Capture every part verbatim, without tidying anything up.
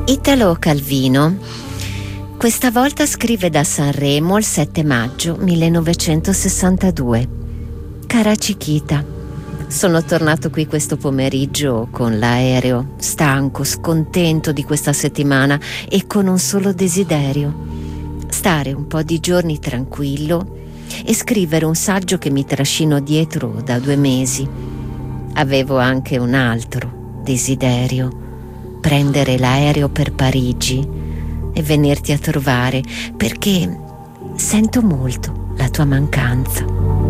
Italo Calvino questa volta scrive da Sanremo il sette maggio millenovecentosessantadue. Cara Chiquita, sono tornato qui questo pomeriggio con l'aereo, stanco, scontento di questa settimana e con un solo desiderio: stare un po' di giorni tranquillo e scrivere un saggio che mi trascino dietro da due mesi. Avevo anche un altro desiderio: prendere l'aereo per Parigi e venirti a trovare, perché sento molto la tua mancanza.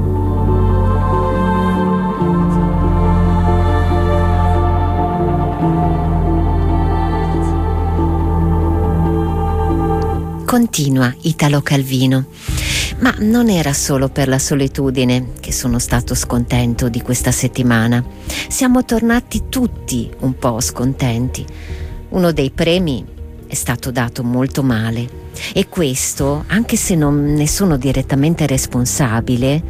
Continua Italo Calvino. Ma non era solo per la solitudine che sono stato scontento di questa settimana. Siamo tornati tutti un po' scontenti. Uno dei premi è stato dato molto male e questo, anche se non ne sono direttamente responsabile,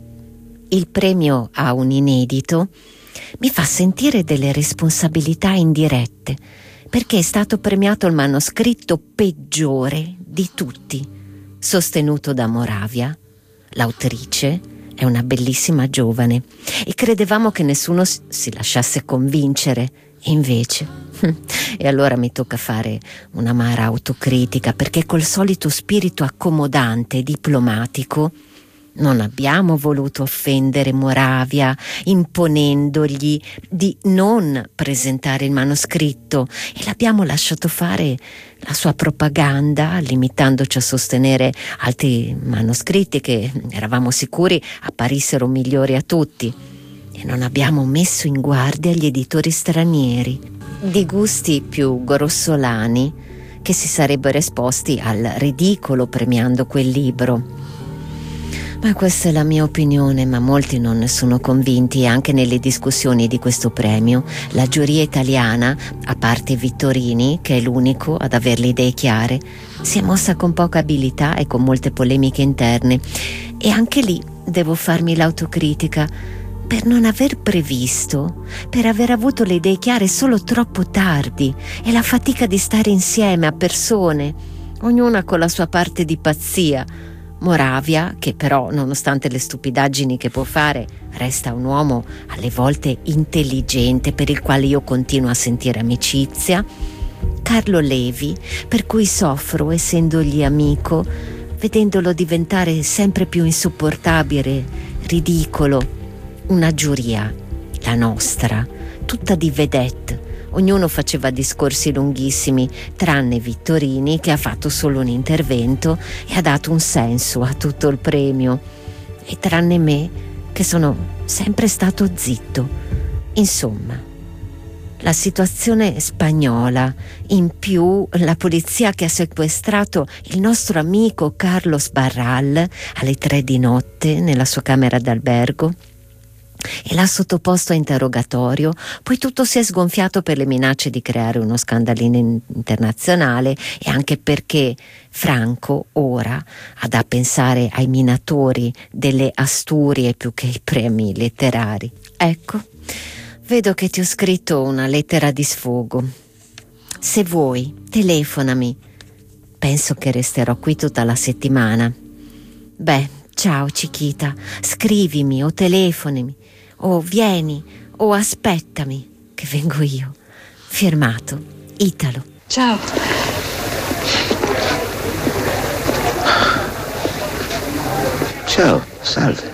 il premio a un inedito mi fa sentire delle responsabilità indirette, perché è stato premiato il manoscritto peggiore di tutti, sostenuto da Moravia. L'autrice è una bellissima giovane e credevamo che nessuno si lasciasse convincere, invece. E allora mi tocca fare un'amara autocritica, perché col solito spirito accomodante e diplomatico non abbiamo voluto offendere Moravia imponendogli di non presentare il manoscritto e l'abbiamo lasciato fare la sua propaganda, limitandoci a sostenere altri manoscritti che eravamo sicuri apparissero migliori a tutti, e non abbiamo messo in guardia gli editori stranieri di gusti più grossolani che si sarebbero esposti al ridicolo premiando quel libro. Ma questa è la mia opinione, ma molti non ne sono convinti, e anche nelle discussioni di questo premio la giuria italiana, a parte Vittorini, che è l'unico ad aver le idee chiare, si è mossa con poca abilità e con molte polemiche interne. E anche lì devo farmi l'autocritica per non aver previsto, per aver avuto le idee chiare solo troppo tardi, e la fatica di stare insieme a persone, ognuna con la sua parte di pazzia. Moravia, che però, nonostante le stupidaggini che può fare, resta un uomo alle volte intelligente, per il quale io continuo a sentire amicizia. Carlo Levi, per cui soffro essendogli amico, vedendolo diventare sempre più insopportabile, ridicolo. Una giuria, la nostra, tutta di vedette. Ognuno faceva discorsi lunghissimi, tranne Vittorini, che ha fatto solo un intervento e ha dato un senso a tutto il premio, e tranne me, che sono sempre stato zitto. Insomma, la situazione spagnola, in più la polizia che ha sequestrato il nostro amico Carlos Barral alle tre di notte nella sua camera d'albergo e l'ha sottoposto a interrogatorio. Poi tutto si è sgonfiato per le minacce di creare uno scandalino internazionale, e anche perché Franco ora ha da pensare ai minatori delle Asturie più che ai premi letterari. Ecco, vedo che ti ho scritto una lettera di sfogo. Se vuoi, telefonami. Penso che resterò qui tutta la settimana. Beh, ciao Chiquita, scrivimi o telefonami, o vieni, o aspettami che vengo io. Firmato Italo. Ciao. Ciao, salve.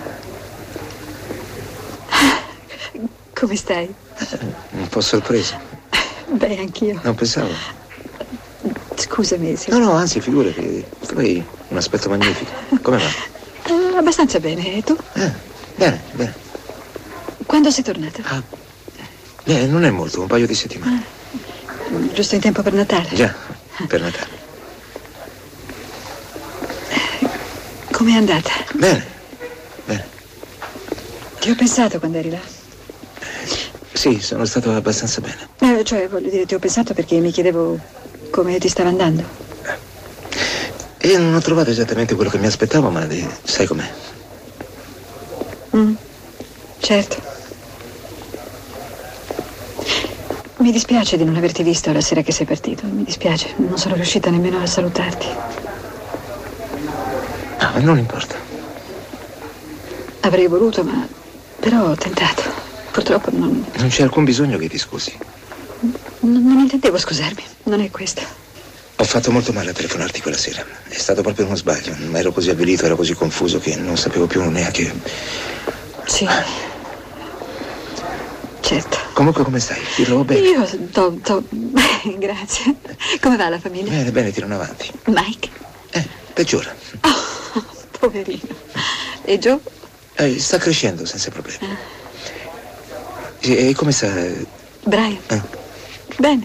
Come stai? Eh, un po' sorpreso. Beh, anch'io. Non pensavo. Scusami. Se... No, no, anzi, figurati. Tu hai un aspetto magnifico. Come va? Uh, abbastanza bene, e tu? Eh, bene, bene. Quando sei tornata? Ah, eh, non è molto, un paio di settimane. Ah, giusto in tempo per Natale? Già, per Natale. Com'è andata? Bene, bene. Ti ho pensato quando eri là. Sì, sono stato abbastanza bene. Eh, cioè, voglio dire, ti ho pensato perché mi chiedevo come ti stava andando. E non ho trovato esattamente quello che mi aspettavo, ma eh, sai com'è. Mm, certo. Mi dispiace di non averti visto la sera che sei partito. Mi dispiace, non sono riuscita nemmeno a salutarti. No, non importa. Avrei voluto, ma però ho tentato. Purtroppo non... Non c'è alcun bisogno che ti scusi. Non, non intendevo scusarmi, non è questo. Ho fatto molto male a telefonarti quella sera. È stato proprio uno sbaglio. Ma ero così avvilito, ero così confuso che non sapevo più neanche... Sì. Certo. Comunque, come stai? Ti trovo bene? Io sto... sto... Grazie. Come va la famiglia? Bene, bene, tirano avanti. Mike? Eh, peggiora. Oh, poverino. E Joe? Eh, sta crescendo senza problemi. Ah. E, e come sta? Brian? Eh. Bene.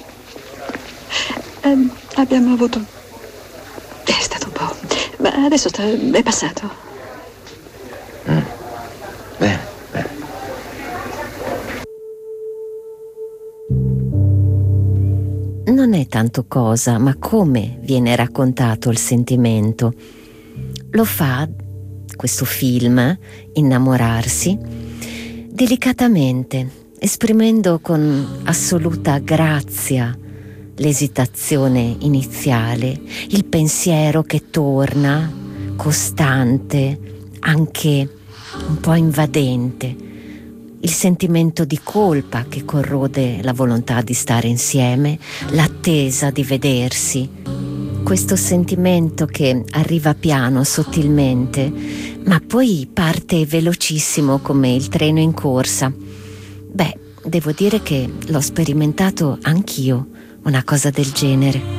Eh, abbiamo avuto... È stato un po'... Ma adesso sta... è passato. Mm. Bene. Non è tanto cosa, ma come viene raccontato il sentimento. Lo fa, questo film, Innamorarsi, delicatamente, esprimendo con assoluta grazia l'esitazione iniziale, il pensiero che torna, costante, anche un po' invadente, il sentimento di colpa che corrode la volontà di stare insieme, l'attesa di vedersi. Questo sentimento che arriva piano, sottilmente, ma poi parte velocissimo come il treno in corsa. Beh, devo dire che l'ho sperimentato anch'io, una cosa del genere.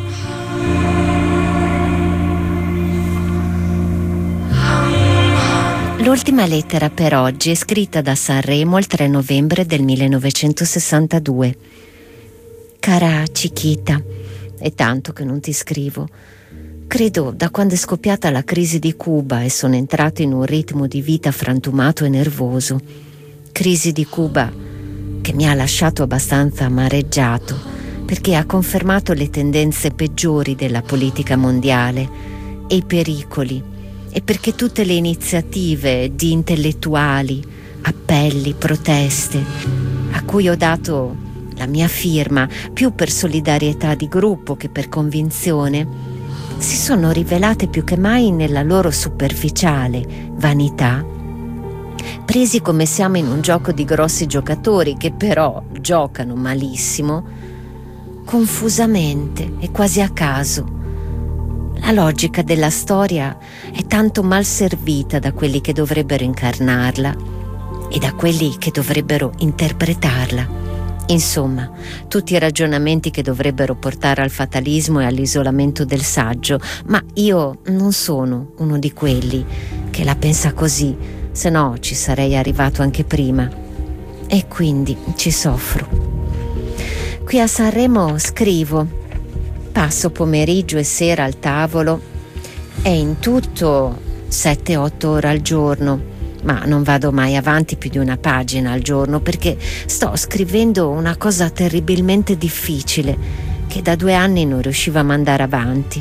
L'ultima lettera per oggi è scritta da Sanremo il tre novembre del millenovecentosessantadue. Cara Chiquita, è tanto che non ti scrivo. Credo da quando è scoppiata la crisi di Cuba e sono entrato in un ritmo di vita frantumato e nervoso. Crisi di Cuba che mi ha lasciato abbastanza amareggiato perché ha confermato le tendenze peggiori della politica mondiale e i pericoli, e perché tutte le iniziative di intellettuali, appelli, proteste, a cui ho dato la mia firma, più per solidarietà di gruppo che per convinzione, si sono rivelate più che mai nella loro superficiale vanità, presi come siamo in un gioco di grossi giocatori che però giocano malissimo, confusamente e quasi a caso. La logica della storia è tanto mal servita da quelli che dovrebbero incarnarla e da quelli che dovrebbero interpretarla. Insomma, tutti i ragionamenti che dovrebbero portare al fatalismo e all'isolamento del saggio, ma io non sono uno di quelli che la pensa così, se no ci sarei arrivato anche prima. E quindi ci soffro. Qui a Sanremo scrivo, passo pomeriggio e sera al tavolo e in tutto sette otto ore al giorno, ma non vado mai avanti più di una pagina al giorno perché sto scrivendo una cosa terribilmente difficile che da due anni non riuscivo a mandare avanti.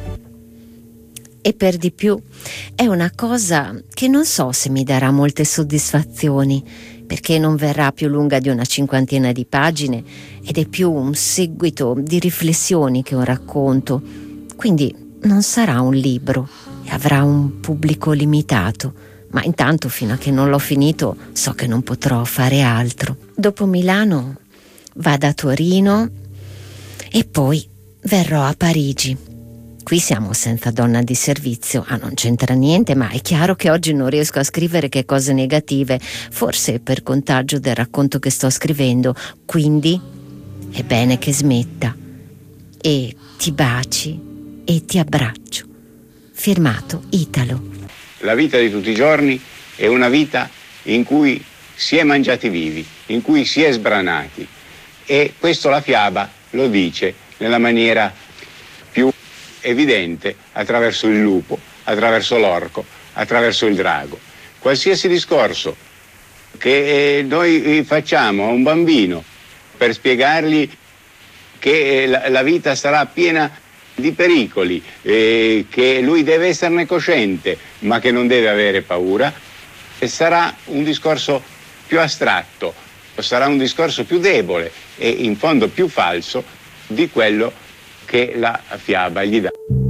E per di più è una cosa che non so se mi darà molte soddisfazioni, perché non verrà più lunga di una cinquantina di pagine ed è più un seguito di riflessioni che un racconto, quindi non sarà un libro e avrà un pubblico limitato, ma intanto fino a che non l'ho finito so che non potrò fare altro. Dopo Milano vado a Torino e poi verrò a Parigi. Qui siamo senza donna di servizio, ah non c'entra niente, ma è chiaro che oggi non riesco a scrivere che cose negative, forse per contagio del racconto che sto scrivendo, quindi è bene che smetta. E ti baci e ti abbraccio. Firmato Italo. La vita di tutti i giorni è una vita in cui si è mangiati vivi, in cui si è sbranati, e questo la fiaba lo dice nella maniera più evidente attraverso il lupo, attraverso l'orco, attraverso il drago. Qualsiasi discorso che noi facciamo a un bambino per spiegargli che la, la vita sarà piena di pericoli, eh, che lui deve esserne cosciente ma che non deve avere paura, e sarà un discorso più astratto, sarà un discorso più debole e in fondo più falso di quello che la fiaba gli dà.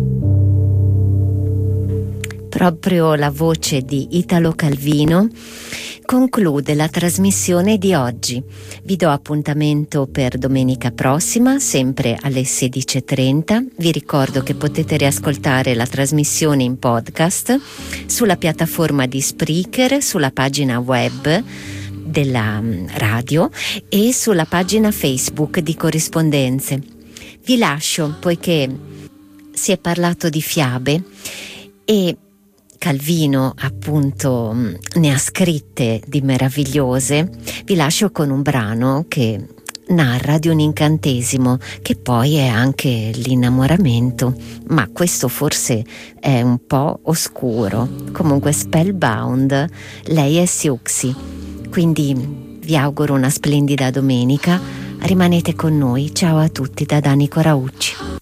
Proprio la voce di Italo Calvino conclude la trasmissione di oggi. Vi do appuntamento per domenica prossima, sempre alle sedici e trenta. Vi ricordo che potete riascoltare la trasmissione in podcast sulla piattaforma di Spreaker, sulla pagina web della radio e sulla pagina Facebook di Corrispondenze. Vi lascio, poiché si è parlato di fiabe e Calvino appunto ne ha scritte di meravigliose, vi lascio con un brano che narra di un incantesimo che poi è anche l'innamoramento, ma questo forse è un po' oscuro. Comunque Spellbound, lei è Siouxsie. Quindi vi auguro una splendida domenica, rimanete con noi, ciao a tutti da Dani Coraucci.